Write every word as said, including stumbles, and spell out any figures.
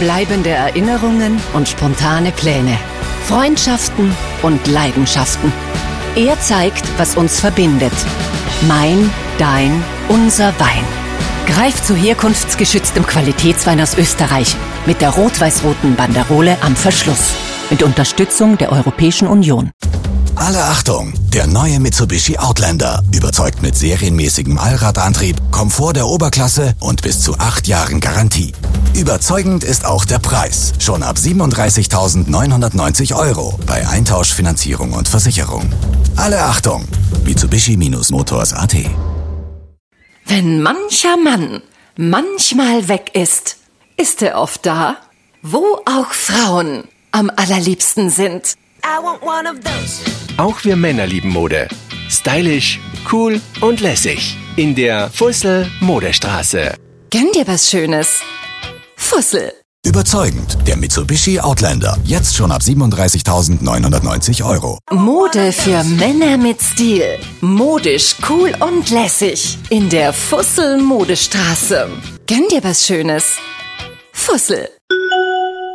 Bleibende Erinnerungen und spontane Pläne. Freundschaften und Leidenschaften. Er zeigt, was uns verbindet. Mein, dein, unser Wein. Greif zu herkunftsgeschütztem Qualitätswein aus Österreich mit der rot-weiß-roten Banderole am Verschluss. Mit Unterstützung der Europäischen Union. Alle Achtung! Der neue Mitsubishi Outlander überzeugt mit serienmäßigem Allradantrieb, Komfort der Oberklasse und bis zu acht Jahren Garantie. Überzeugend ist auch der Preis. Schon ab siebenunddreißigtausendneunhundertneunzig Euro bei Eintausch, Finanzierung und Versicherung. Alle Achtung! Mitsubishi-Motors Punkt a t. Wenn mancher Mann manchmal weg ist, ist er oft da, wo auch Frauen am allerliebsten sind. I want one of those. Auch wir Männer lieben Mode. Stylisch, cool und lässig. In der Fussel Modestraße. Gönn dir was Schönes. Fussel. Überzeugend, der Mitsubishi Outlander. Jetzt schon ab siebenunddreißigtausendneunhundertneunzig Euro. Mode für Männer mit Stil. Modisch, cool und lässig. In der Fussel Modestraße. Gönn dir was Schönes. Fussel.